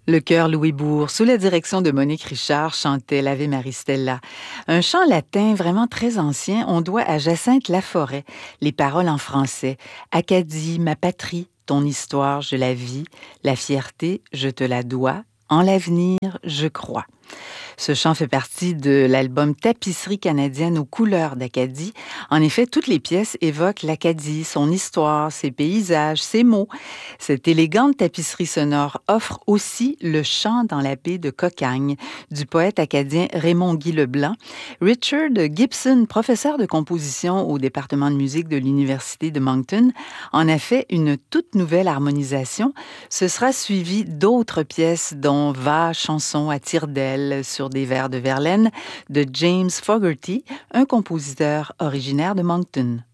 Le chœur Louis-Bourg, sous la direction de Monique Richard, chantait l'Ave Maristella. Un chant latin vraiment très ancien, on doit à Jacinthe Laforêt. Les paroles en français. Acadie, ma patrie, ton histoire, je la vis. La fierté, je te la dois. En l'avenir, je crois. Ce chant fait partie de l'album Tapisserie canadienne aux couleurs d'Acadie. En effet, toutes les pièces évoquent l'Acadie, son histoire, ses paysages, ses mots. Cette élégante tapisserie sonore offre aussi le chant dans la baie de Cocagne du poète acadien Raymond-Guy Leblanc. Richard Gibson, professeur de composition au département de musique de l'Université de Moncton, en a fait une toute nouvelle harmonisation. Ce sera suivi d'autres pièces dont Va, chanson à tire-d'aile sur des vers de Verlaine de James Fogerty, un compositeur originaire de Moncton.